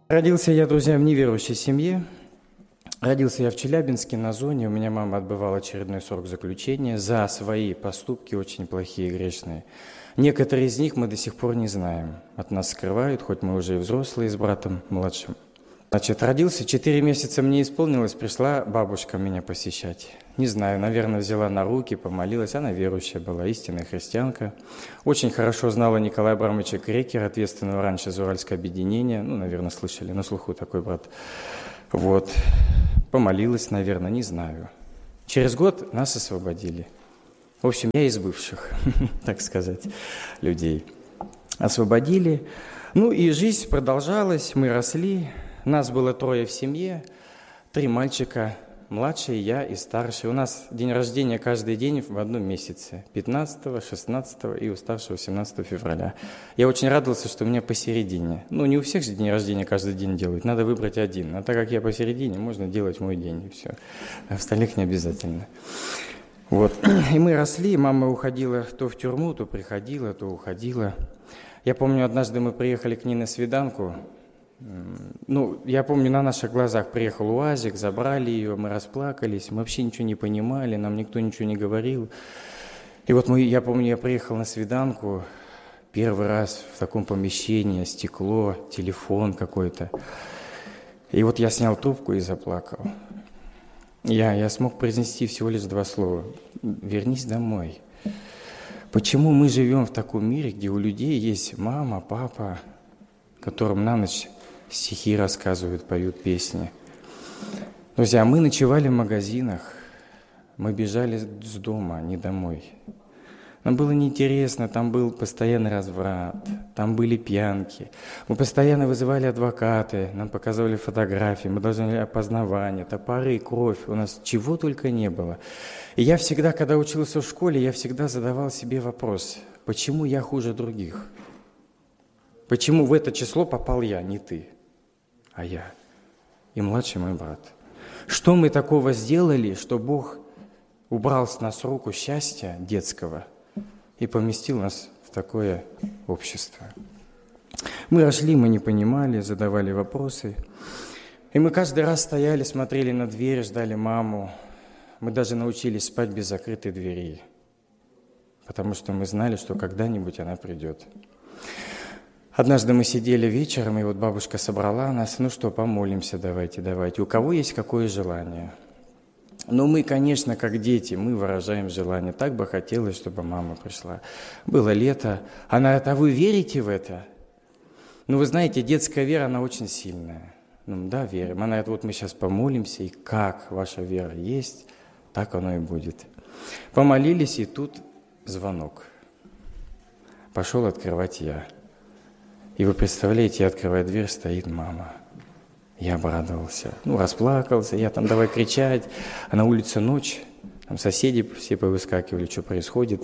Родился я, друзья, в неверующей семье. Родился я в Челябинске на зоне. У меня мама отбывала очередной срок заключения за свои поступки, очень плохие, грешные. Некоторые из них мы до сих пор не знаем. От нас скрывают, хоть мы уже и взрослые с братом младшим. Родился, 4 месяца мне исполнилось, пришла бабушка меня посещать. Не знаю, наверное, взяла на руки, помолилась. Она верующая была, истинная христианка. Очень хорошо знала Николая Абрамовича Крекера, ответственного раньше за Уральское объединение. Наверное, слышали, на слуху такой брат. Помолилась, наверное, не знаю. Через год нас освободили. В общем, я из бывших, так сказать, людей. Освободили. И жизнь продолжалась, мы росли. Нас было 3 в семье, 3 мальчика, младший, я и старший. У нас день рождения каждый день в одном месяце, 15, 16 и у старшего 17 февраля. Я очень радовался, что у меня посередине. Не у всех же день рождения каждый день делают, надо выбрать один. А так как я посередине, можно делать мой день, и все. А остальных не обязательно. И мы росли, мама уходила то в тюрьму, то приходила, то уходила. Я помню, однажды мы приехали к ней на свиданку. Я помню, на наших глазах приехал УАЗик, забрали ее, мы расплакались, мы вообще ничего не понимали, нам никто ничего не говорил. Я помню, я приехал на свиданку, первый раз в таком помещении, стекло, телефон какой-то. И я снял трубку и заплакал. Я смог произнести всего лишь 2 слова: «Вернись домой». Почему мы живем в таком мире, где у людей есть мама, папа, которым на ночь стихи рассказывают, поют песни? Друзья, мы ночевали в магазинах, мы бежали с дома, не домой. Нам было неинтересно, там был постоянный разврат, там были пьянки. Мы постоянно вызывали адвокаты, нам показывали фотографии, мы должны были опознавание, топоры, кровь, у нас чего только не было. И я всегда, когда учился в школе, я всегда задавал себе вопрос: почему я хуже других? Почему в это число попал я, не ты, а я и младший мой брат? Что мы такого сделали, что Бог убрал с нас руку счастья детского и поместил нас в такое общество? Мы росли, мы не понимали, задавали вопросы. И мы каждый раз стояли, смотрели на дверь, ждали маму. Мы даже научились спать без закрытой двери, потому что мы знали, что когда-нибудь она придет. Однажды мы сидели вечером, и бабушка собрала нас: помолимся, давайте. У кого есть какое желание? Мы, конечно, как дети, мы выражаем желание. Так бы хотелось, чтобы мама пришла. Было лето. Она говорит: а вы верите в это? Вы знаете, детская вера, она очень сильная. Да, верим. Она говорит: мы сейчас помолимся, и как ваша вера есть, так оно и будет. Помолились, и тут звонок. Пошел открывать я. И вы представляете, я открываю дверь, стоит мама. Я обрадовался, расплакался, я там давай кричать, а на улице ночь, там соседи все повыскакивали, что происходит.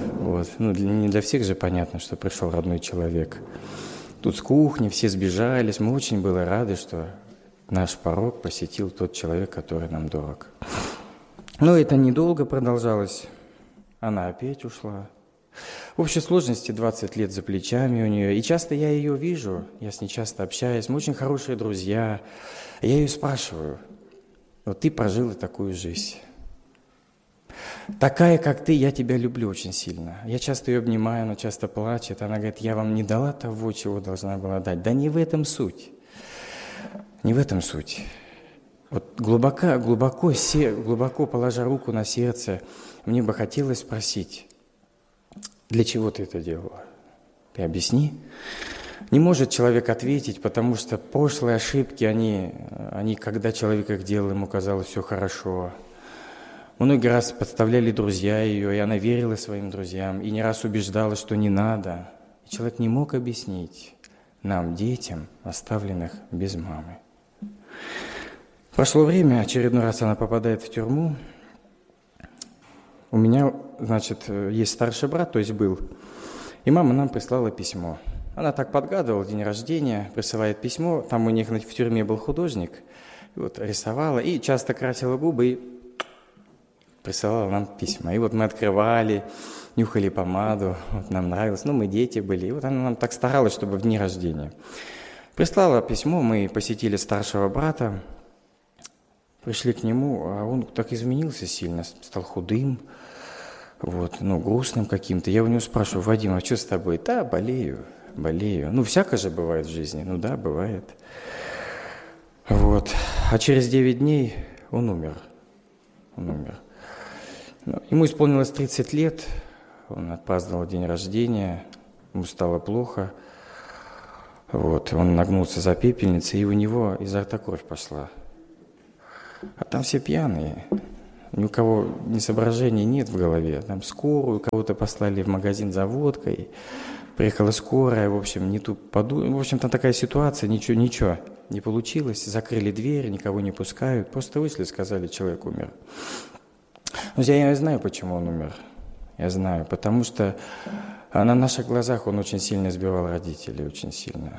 Не для всех же понятно, что пришел родной человек. Тут с кухни все сбежались, мы очень были рады, что наш порог посетил тот человек, который нам дорог. Но это недолго продолжалось, она опять ушла. В общей сложности 20 лет за плечами у нее. И часто я ее вижу, я с ней часто общаюсь, мы очень хорошие друзья. Я ее спрашиваю: ты прожила такую жизнь. Такая, как ты, я тебя люблю очень сильно. Я часто ее обнимаю, она часто плачет. Она говорит: я вам не дала того, чего должна была дать. Да не в этом суть. Не в этом суть. Глубоко положа руку на сердце, мне бы хотелось спросить: для чего ты это делала? Ты объясни. Не может человек ответить, потому что прошлые ошибки, они когда человек их делал, ему казалось все хорошо. Многие раз подставляли друзья ее, и она верила своим друзьям, и не раз убеждала, что не надо. И человек не мог объяснить нам, детям, оставленных без мамы. Прошло время, очередной раз она попадает в тюрьму. У меня, есть старший брат, то есть был, и мама нам прислала письмо. Она так подгадывала, день рождения, присылает письмо, там у них в тюрьме был художник, рисовала, и часто красила губы, и присылала нам письма. И мы открывали, нюхали помаду, нам нравилось, мы дети были, и она нам так старалась, чтобы в дни рождения. Прислала письмо, мы посетили старшего брата, пришли к нему, а он так изменился сильно, стал худым, грустным каким-то. Я у него спрашиваю: Вадим, а что с тобой? Да, болею. Всякое же бывает в жизни. Да, бывает. А через 9 дней он умер. Ему исполнилось 30 лет, он отпраздновал день рождения, ему стало плохо. Он нагнулся за пепельницей, и у него изо рта кровь пошла. А там все пьяные. Ни у кого ни соображений нет в голове. Там скорую, кого-то послали в магазин за водкой. Приехала скорая, в общем, там такая ситуация, ничего не получилось. Закрыли дверь, никого не пускают. Просто вышли, сказали, человек умер. Друзья, я знаю, почему он умер. Я знаю, потому что на наших глазах он очень сильно избивал родителей, очень сильно.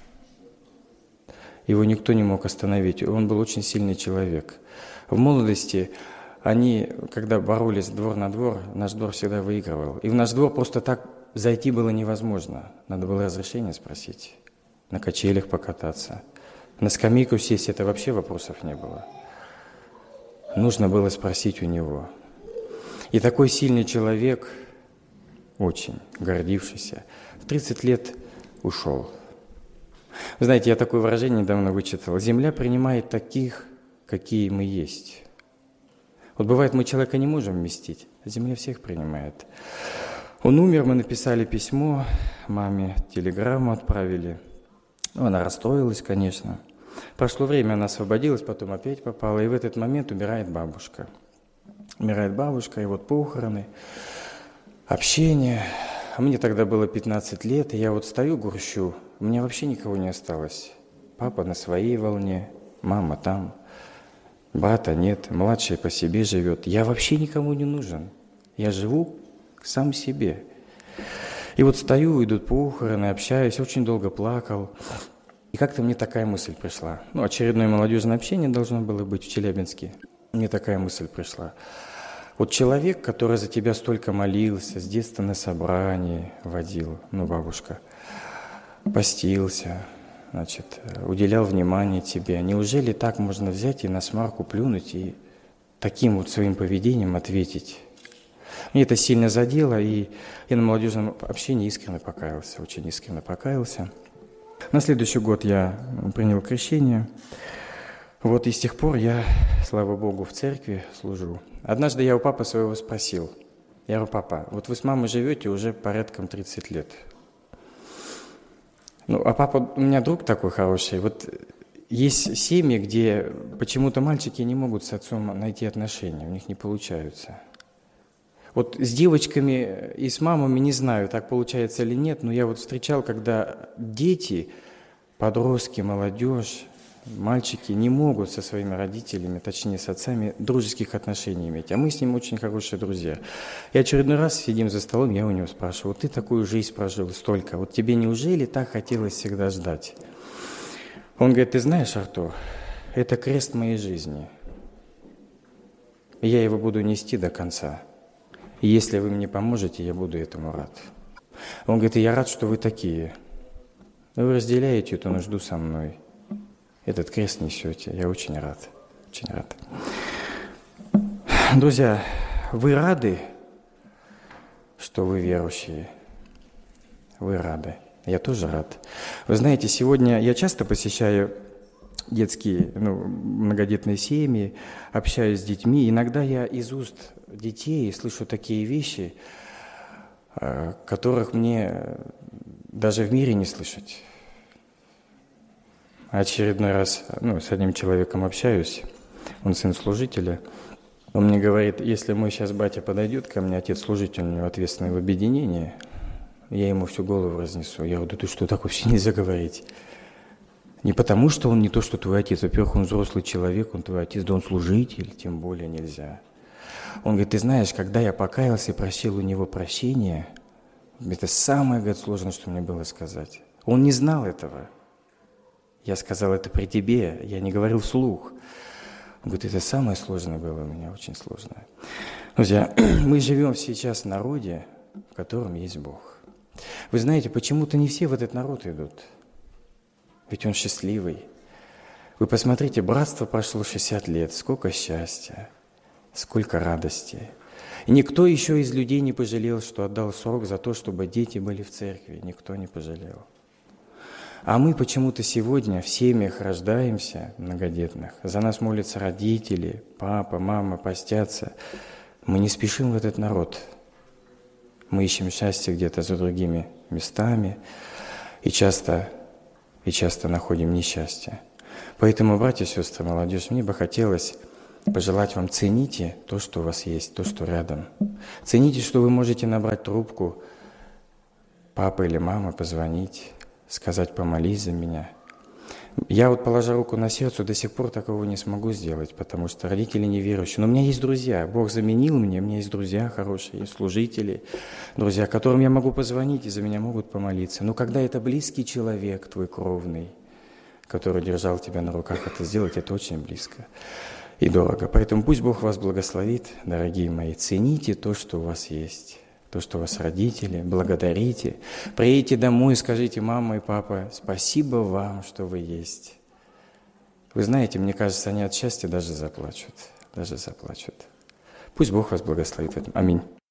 Его никто не мог остановить. Он был очень сильный человек. В молодости они, когда боролись двор на двор, наш двор всегда выигрывал. И в наш двор просто так зайти было невозможно. Надо было разрешение спросить, на качелях покататься. На скамейку сесть — это вообще вопросов не было. Нужно было спросить у него. И такой сильный человек, очень гордившийся, в 30 лет ушел. Вы знаете, я такое выражение недавно вычитал. Земля принимает таких, какие мы есть. Бывает, мы человека не можем вместить, а земля всех принимает. Он умер, мы написали письмо, маме телеграмму отправили. Она расстроилась, конечно. Прошло время, она освободилась, потом опять попала, и в этот момент умирает бабушка. И похороны, общение. А мне тогда было 15 лет, и я стою, грущу. У меня вообще никого не осталось. Папа на своей волне, мама там, брата нет, младший по себе живет. Я вообще никому не нужен. Я живу сам себе. И стою, идут похороны, общаюсь, очень долго плакал. И как-то мне такая мысль пришла. Очередное молодежное общение должно было быть в Челябинске. Мне такая мысль пришла. Человек, который за тебя столько молился, с детства на собрании водил, бабушка, постился, уделял внимание тебе. Неужели так можно взять и на смарку плюнуть и таким своим поведением ответить? Мне это сильно задело, и я на молодежном общении искренне покаялся, очень искренне покаялся. На следующий год я принял крещение. И с тех пор я, слава Богу, в церкви служу. Однажды я у папы своего спросил. Я говорю: папа, вы с мамой живете уже порядком 30 лет. А папа, у меня друг такой хороший. Есть семьи, где почему-то мальчики не могут с отцом найти отношения, у них не получаются. С девочками и с мамами не знаю, так получается или нет, но я встречал, когда дети, подростки, молодежь, мальчики не могут со своими родителями, точнее с отцами, дружеских отношений иметь. А мы с ним очень хорошие друзья. И очередной раз сидим за столом, я у него спрашиваю: ты такую жизнь прожил столько, тебе неужели так хотелось всегда ждать? Он говорит: ты знаешь, Артур, это крест моей жизни. И я его буду нести до конца. И если вы мне поможете, я буду этому рад. Он говорит: и я рад, что вы такие. Вы разделяете эту нужду со мной. Этот крест несете. Я очень рад. Очень рад. Друзья, вы рады, что вы верующие? Вы рады. Я тоже рад. Вы знаете, сегодня я часто посещаю детские, многодетные семьи, общаюсь с детьми. Иногда я из уст детей слышу такие вещи, которых мне даже в мире не слышать. Очередной раз с одним человеком общаюсь, он сын служителя. Он мне говорит: если мой сейчас батя подойдет ко мне, отец служитель, у него ответственный в объединении, я ему всю голову разнесу. Я говорю: да ты что, так вообще нельзя говорить. Не потому, что он не то, что твой отец. Во-первых, он взрослый человек, он твой отец, да он служитель, тем более нельзя. Он говорит: ты знаешь, когда я покаялся и просил у него прощения, это самое, сложное, что мне было сказать. Он не знал этого. Я сказал это при тебе, я не говорил вслух. Он говорит: это самое сложное было у меня, очень сложное. Друзья, мы живем сейчас в народе, в котором есть Бог. Вы знаете, почему-то не все в этот народ идут. ведь он счастливый. Вы посмотрите, братство прошло 60 лет, сколько счастья, сколько радости. И никто еще из людей не пожалел, что отдал срок за то, чтобы дети были в церкви. Никто не пожалел. А мы почему-то сегодня в семьях рождаемся многодетных. За нас молятся родители, папа, мама, постятся. Мы не спешим в этот народ. Мы ищем счастье где-то за другими местами и часто находим несчастье. Поэтому, братья и сестры, молодежь, мне бы хотелось пожелать вам: цените то, что у вас есть, то, что рядом. Цените, что вы можете набрать трубку, папа или мама, позвонить, сказать: помолись за меня. Я вот, положа руку на сердце, до сих пор такого не смогу сделать, потому что родители неверующие. Но у меня есть друзья, Бог заменил мне, у меня есть друзья хорошие, есть служители, друзья, которым я могу позвонить и за меня могут помолиться. Но когда это близкий человек, твой кровный, который держал тебя на руках, это сделать, это очень близко и дорого. Поэтому пусть Бог вас благословит, дорогие мои. Цените то, что у вас есть, то, что у вас родители, благодарите. Приедете домой и скажите: мама и папа, спасибо вам, что вы есть. Вы знаете, мне кажется, они от счастья даже заплачут. Пусть Бог вас благословит в этом. Аминь.